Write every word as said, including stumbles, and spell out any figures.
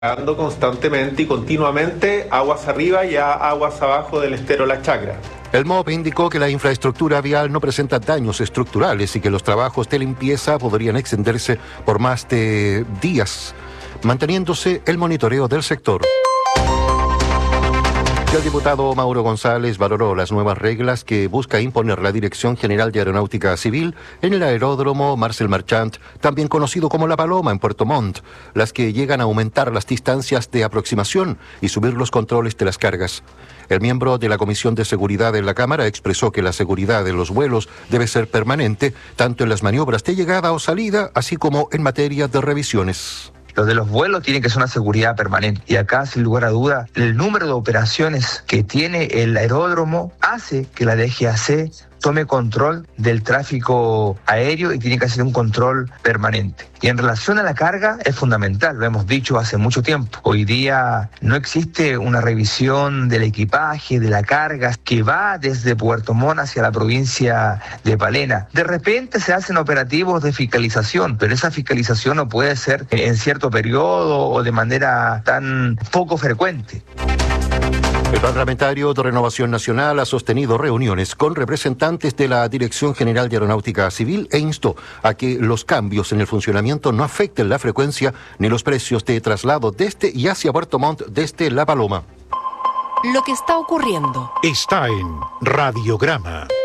Ando constantemente y continuamente aguas arriba y a aguas abajo del estero La Chacra. El M O P indicó que la infraestructura vial no presenta daños estructurales y que los trabajos de limpieza podrían extenderse por más de días, manteniéndose el monitoreo del sector. El diputado Mauro González valoró las nuevas reglas que busca imponer la Dirección General de Aeronáutica Civil en el aeródromo Marcel Marchand, también conocido como La Paloma en Puerto Montt, las que llegan a aumentar las distancias de aproximación y subir los controles de las cargas. El miembro de la Comisión de Seguridad en la Cámara expresó que la seguridad de los vuelos debe ser permanente, tanto en las maniobras de llegada o salida, así como en materia de revisiones. Lo de los vuelos tiene que ser una seguridad permanente. Y acá, sin lugar a duda, el número de operaciones que tiene el aeródromo hace que la D G A C tome control del tráfico aéreo y tiene que hacer un control permanente. Y en relación a la carga es fundamental, lo hemos dicho hace mucho tiempo. Hoy día no existe una revisión del equipaje, de la carga que va desde Puerto Montt hacia la provincia de Palena. De repente se hacen operativos de fiscalización, pero esa fiscalización no puede ser en cierto periodo o de manera tan poco frecuente. El parlamentario de Renovación Nacional ha sostenido reuniones con representantes de la Dirección General de Aeronáutica Civil e instó a que los cambios en el funcionamiento no afecten la frecuencia ni los precios de traslado desde y hacia Puerto Montt desde La Paloma. Lo que está ocurriendo está en Radiograma.